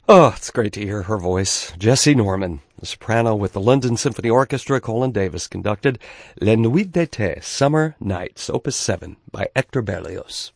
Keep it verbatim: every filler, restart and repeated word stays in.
Oh, it's great to hear her voice. Jessie Norman, the soprano with the London Symphony Orchestra. Colin Davis conducted Les Nuits d'été, Summer Nights, Opus seven by Hector Berlioz.